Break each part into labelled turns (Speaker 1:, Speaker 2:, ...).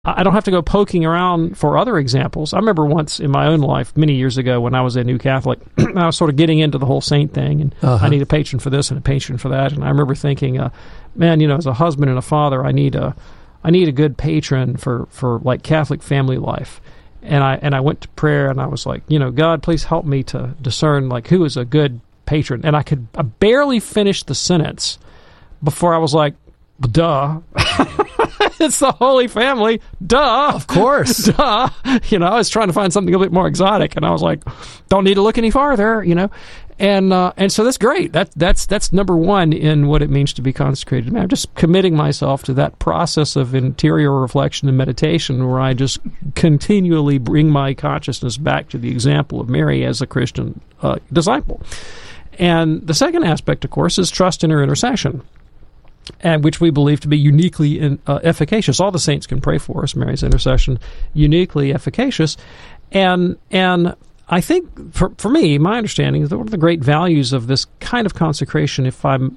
Speaker 1: I don't have to go poking around for other examples. I remember once in my own life, many years ago, when I was a new Catholic, I was sort of getting into the whole saint thing, and I need a patron for this and a patron for that. And I remember thinking, man, as a husband and a father, I need a good patron for like Catholic family life. And I went to prayer, and I was like, God, please help me to discern like who is a good patron. And I barely finish the sentence before I was like, duh. It's the Holy Family. Duh.
Speaker 2: Of course.
Speaker 1: Duh. I was trying to find something a bit more exotic, and I was like, don't need to look any farther, And so that's great. That's number one in what it means to be consecrated. I'm just committing myself to that process of interior reflection and meditation where I just continually bring my consciousness back to the example of Mary as a Christian disciple. And the second aspect, of course, is trust in her intercession, and which we believe to be uniquely efficacious. All the saints can pray for us. Mary's intercession, uniquely efficacious. And I think, for me, my understanding is that one of the great values of this kind of consecration, if I'm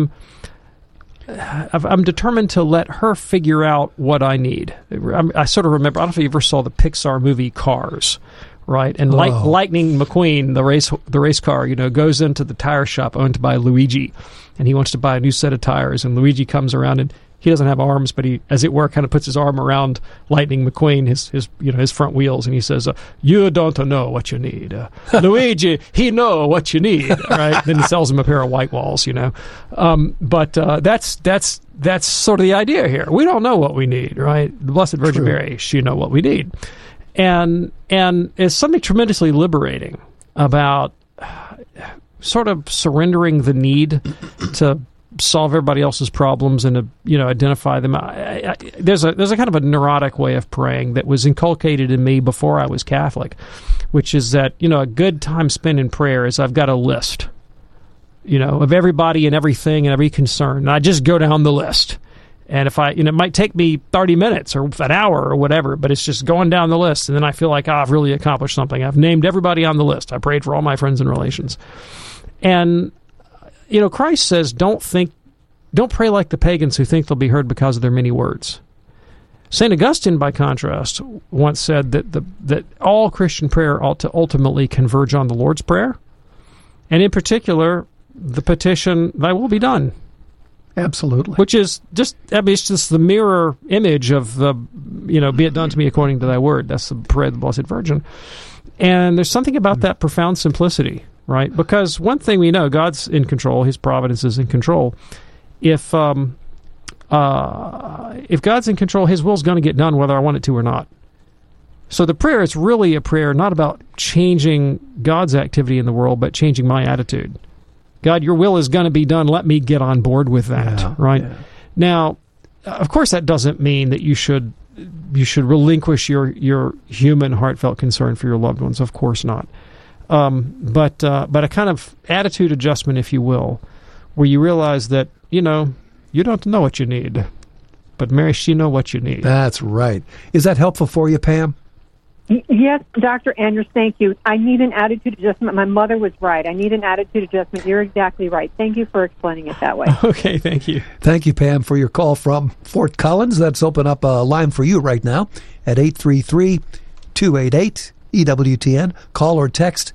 Speaker 1: determined to let her figure out what I need. I sort of remember, I don't know if you ever saw the Pixar movie Cars, right? And Lightning McQueen, the race car, goes into the tire shop owned by Luigi, and he wants to buy a new set of tires. And Luigi comes around, and he doesn't have arms, but he, as it were, kind of puts his arm around Lightning McQueen, his front wheels, and he says, "You don't know what you need, Luigi. He know what you need." Right? Then he sells him a pair of white walls, But that's sort of the idea here. We don't know what we need, right? The Blessed Virgin Mary, she know what we need. And it's something tremendously liberating about sort of surrendering the need to solve everybody else's problems and to identify them. There's a kind of a neurotic way of praying that was inculcated in me before I was Catholic, which is that a good time spent in prayer is I've got a list, of everybody and everything and every concern, and I just go down the list. And if it might take me 30 minutes or an hour or whatever, but it's just going down the list. And then I feel like, I've really accomplished something. I've named everybody on the list. I prayed for all my friends and relations. And, Christ says, don't pray like the pagans who think they'll be heard because of their many words. St. Augustine, by contrast, once said that all Christian prayer ought to ultimately converge on the Lord's Prayer. And in particular, the petition, "Thy will be done."
Speaker 2: Absolutely.
Speaker 1: Which is it's just the mirror image of the, "Be it done to me according to thy word." That's the prayer of the Blessed Virgin. And there's something about that profound simplicity, right? Because one thing we know, God's in control, his providence is in control. If God's in control, his will's going to get done whether I want it to or not. So the prayer is really a prayer not about changing God's activity in the world, but changing my attitude. God, your will is going to be done. Let me get on board with that, right? Yeah. Now, of course, that doesn't mean that you should relinquish your human heartfelt concern for your loved ones. Of course not. But a kind of attitude adjustment, if you will, where you realize that you don't know what you need, but Mary, she know what you need.
Speaker 2: That's right. Is that helpful for you, Pam?
Speaker 3: Yes, Dr. Andrews, thank you. I need an attitude adjustment. My mother was right. I need an attitude adjustment. You're exactly right. Thank you for explaining it that way.
Speaker 1: Okay, thank you.
Speaker 2: Thank you, Pam, for your call from Fort Collins. Let's open up a line for you right now at 833-288-EWTN. Call or text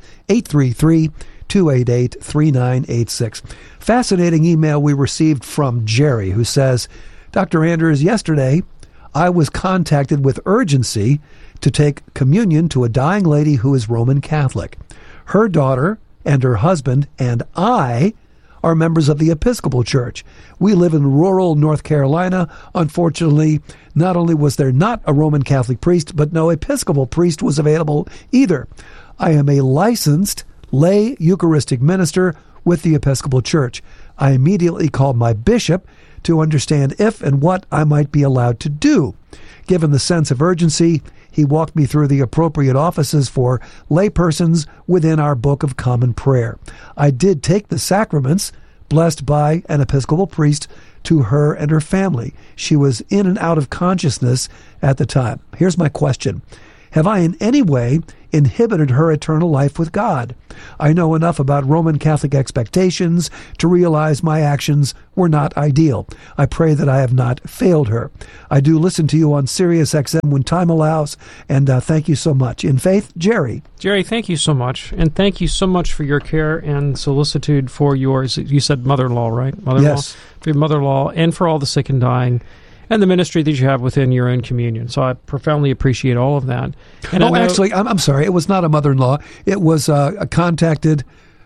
Speaker 2: 833-288-3986. Fascinating email we received from Jerry, who says, "Dr. Andrews, yesterday I was contacted with urgency to take communion to a dying lady who is Roman Catholic. Her daughter and her husband and I are members of the Episcopal Church. We live in rural North Carolina. Unfortunately, not only was there not a Roman Catholic priest, but no Episcopal priest was available either. I am a licensed lay Eucharistic minister with the Episcopal Church. I immediately called my bishop to understand if and what I might be allowed to do. Given the sense of urgency, he walked me through the appropriate offices for laypersons within our Book of Common Prayer. I did take the sacraments, blessed by an Episcopal priest, to her and her family. She was in and out of consciousness at the time. Here's my question. Have I in any way inhibited her eternal life with God? I know enough about Roman Catholic expectations to realize my actions were not ideal. I pray that I have not failed her. I do listen to you on Sirius XM when time allows, and thank you so much. In faith, Jerry.
Speaker 1: Jerry, thank you so much, and thank you so much for your care and solicitude for yours. You said mother-in-law, right? Mother-in-law?
Speaker 2: Yes.
Speaker 1: For your mother-in-law, and for all the sick and dying, and the ministry that you have within your own communion. So I profoundly appreciate all of that. And
Speaker 2: actually, I'm sorry. It was not a mother-in-law. It was contacted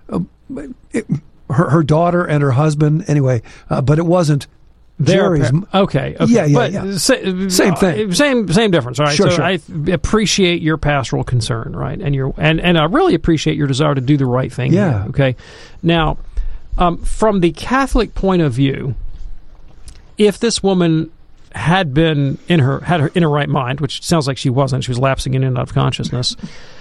Speaker 2: her daughter and her husband. Anyway, but it wasn't Jerry's.
Speaker 1: Okay.
Speaker 2: Yeah.
Speaker 1: But
Speaker 2: yeah.
Speaker 1: Same thing. Same difference. All right.
Speaker 2: Sure.
Speaker 1: I appreciate your pastoral concern, right? And I really appreciate your desire to do the right thing.
Speaker 2: Yeah.
Speaker 1: Here, okay. Now, from the Catholic point of view, if this woman had in her right mind, which sounds like she wasn't. She was lapsing in and out of consciousness,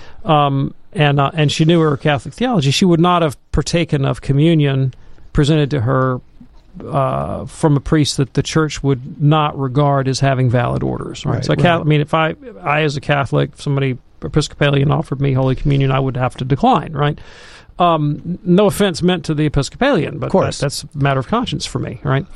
Speaker 1: and she knew her Catholic theology. She would not have partaken of communion presented to her from a priest that the Church would not regard as having valid orders. Right. So, I mean, if I as a Catholic, if somebody Episcopalian offered me Holy Communion, I would have to decline. Right. No offense meant to the Episcopalian, but that's a matter of conscience for me. Right.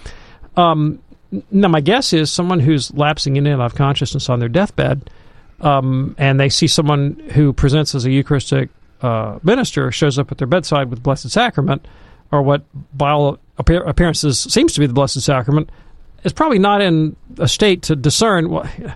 Speaker 1: Now, my guess is someone who's lapsing in and out of consciousness on their deathbed, and they see someone who presents as a Eucharistic minister shows up at their bedside with Blessed Sacrament, or what by all appearances seems to be the Blessed Sacrament, is probably not in a state to discern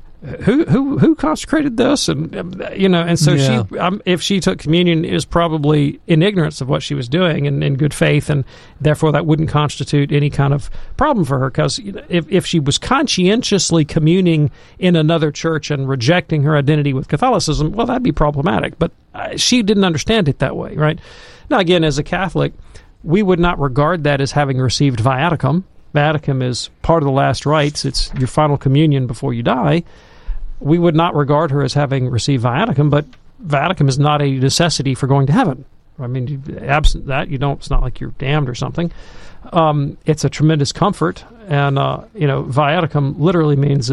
Speaker 1: who consecrated this, and and so she, if she took communion, is probably in ignorance of what she was doing and in good faith, and therefore that wouldn't constitute any kind of problem for her, because if she was conscientiously communing in another church and rejecting her identity with Catholicism, well, that'd be problematic. But she didn't understand it that way, right? Now, again, as a Catholic, we would not regard that as having received viaticum. Viaticum is part of the last rites. It's your final communion before you die. We would not regard her as having received viaticum, but viaticum is not a necessity for going to heaven. I mean, absent that, it's not like you're damned or something. It's a tremendous comfort, and viaticum literally means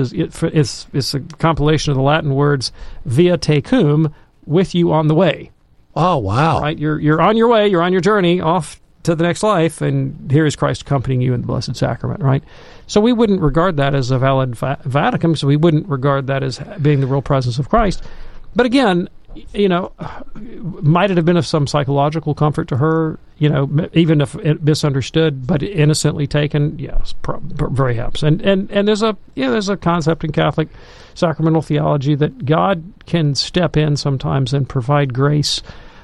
Speaker 1: it's a compilation of the Latin words via tecum, with you on the way.
Speaker 2: Oh, wow!
Speaker 1: Right, you're on your way, you're on your journey off to the next life, and here is Christ accompanying you in the Blessed Sacrament, right? So we wouldn't regard that as a valid viaticum, so we wouldn't regard that as being the real presence of Christ. But again, might it have been of some psychological comfort to her, even if it misunderstood, but innocently taken? Yes, very perhaps. And there's a concept in Catholic sacramental theology that God can step in sometimes and provide grace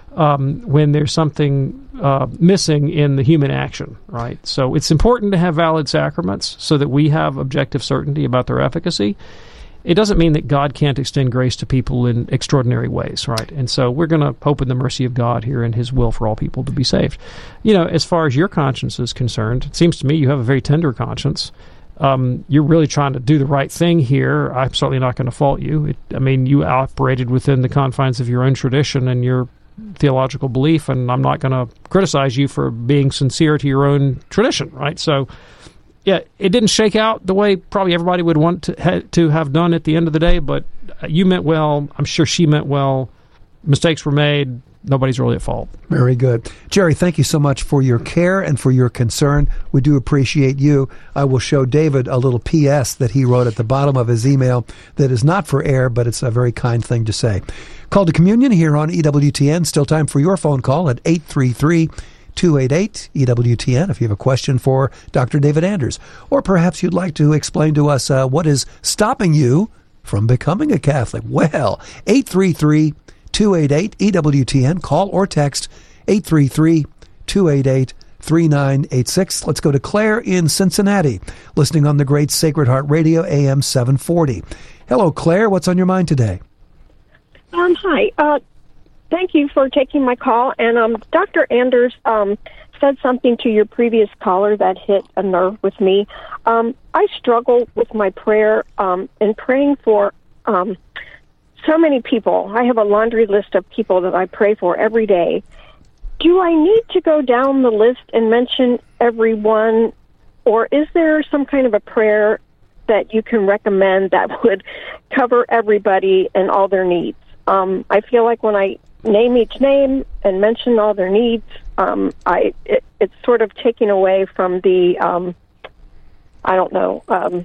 Speaker 1: when there's something missing in the human action, right? So it's important to have valid sacraments so that we have objective certainty about their efficacy. It doesn't mean that God can't extend grace to people in extraordinary ways, right? And so we're going to hope in the mercy of God here and His will for all people to be saved. As far as your conscience is concerned, it seems to me you have a very tender conscience. You're really trying to do the right thing here. I'm certainly not going to fault you. You operated within the confines of your own tradition and your theological belief, and I'm not going to criticize you for being sincere to your own tradition, right? So, yeah, it didn't shake out the way probably everybody would want to have done at the end of the day, but you meant well. I'm sure she meant well. Mistakes were made. Nobody's really at fault.
Speaker 2: Very good. Jerry, thank you so much for your care and for your concern. We do appreciate you. I will show David a little P.S. that he wrote at the bottom of his email that is not for air, but it's a very kind thing to say. Call to Communion here on EWTN. Still time for your phone call at 833-288-EWTN if you have a question for Dr. David Anders. Or perhaps you'd like to explain to us what is stopping you from becoming a Catholic. Well, 833-288-EWTN. Call or text 833-288-3986. Let's go to Claire in Cincinnati, listening on the great Sacred Heart Radio, AM 740. Hello, Claire. What's on your mind today?
Speaker 4: Hi. Thank you for taking my call. And Dr. Anders said something to your previous caller that hit a nerve with me. I struggle with my prayer and praying for so many people. I have a laundry list of people that I pray for every day. Do I need to go down the list and mention everyone, or is there some kind of a prayer that you can recommend that would cover everybody and all their needs? I feel like when I name each name and mention all their needs, it's sort of taking away from the, I don't know,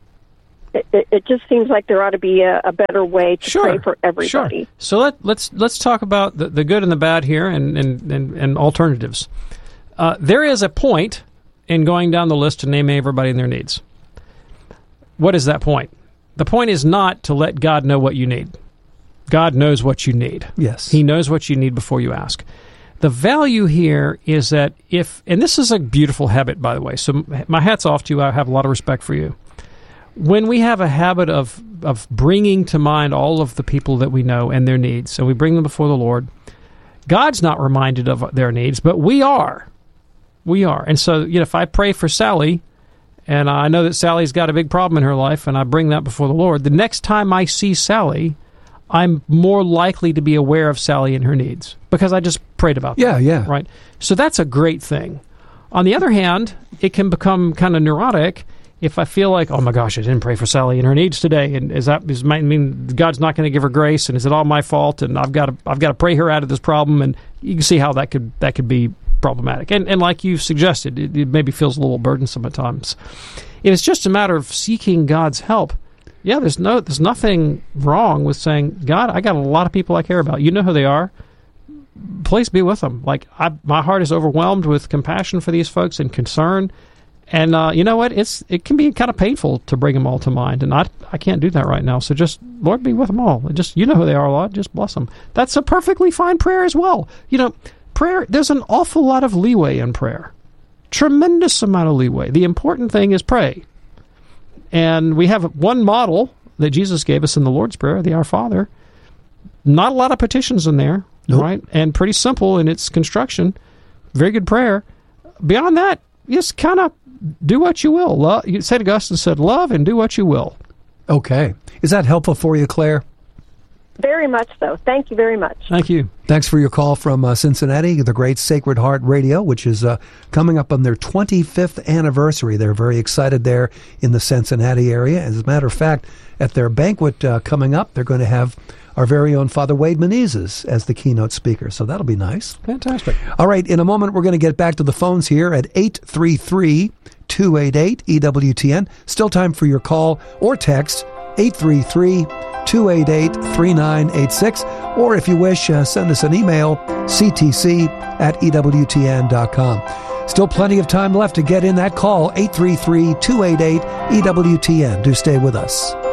Speaker 4: it just seems like there ought to be a better way to pray for everybody.
Speaker 1: Sure. So let's talk about the good and the bad here and alternatives. There is a point in going down the list to name everybody and their needs. What is that point? The point is not to let God know what you need. God knows what you need.
Speaker 2: Yes.
Speaker 1: He knows what you need before you ask. The value here is that and this is a beautiful habit, by the way, so my hat's off to you. I have a lot of respect for you. When we have a habit of bringing to mind all of the people that we know and their needs, and we bring them before the Lord, God's not reminded of their needs, but we are. We are. And so, if I pray for Sally, and I know that Sally's got a big problem in her life, and I bring that before the Lord, the next time I see Sally, I'm more likely to be aware of Sally and her needs, because I just prayed about that.
Speaker 2: Yeah.
Speaker 1: Right? So that's a great thing. On the other hand, it can become kind of neurotic if I feel like, oh my gosh, I didn't pray for Sally and her needs today, and does that mean God's not going to give her grace, and is it all my fault, and I've got to pray her out of this problem, and you can see how that could be problematic. And like you've suggested, it maybe feels a little burdensome at times. If it's just a matter of seeking God's help, there's nothing wrong with saying, God, I got a lot of people I care about. You know who they are. Please be with them. Like my heart is overwhelmed with compassion for these folks and concern. And you know what? It can be kind of painful to bring them all to mind, and I can't do that right now. So just, Lord, be with them all. Just, you know who they are, Lord. Just bless them. That's a perfectly fine prayer as well. Prayer, there's an awful lot of leeway in prayer. Tremendous amount of leeway. The important thing is pray. And we have one model that Jesus gave us in the Lord's Prayer, the Our Father. Not a lot of petitions in there, right? And pretty simple in its construction. Very good prayer. Beyond that, just kind of do what you will. St. Augustine said, love and do what you will.
Speaker 2: Okay. Is that helpful for you, Claire?
Speaker 4: Very much so. Thank you very much.
Speaker 1: Thank you.
Speaker 2: Thanks for your call from Cincinnati, the great Sacred Heart Radio, which is coming up on their 25th anniversary. They're very excited there in the Cincinnati area. As a matter of fact, at their banquet coming up, they're going to have our very own Father Wade Menezes as the keynote speaker. So that'll be nice.
Speaker 1: Fantastic.
Speaker 2: All right, in a moment, we're going to get back to the phones here at 833-288-EWTN. Still time for your call or text, 833-288-3986. Or if you wish, send us an email, ctc@ewtn.com. Still plenty of time left to get in that call, 833-288-EWTN. Do stay with us.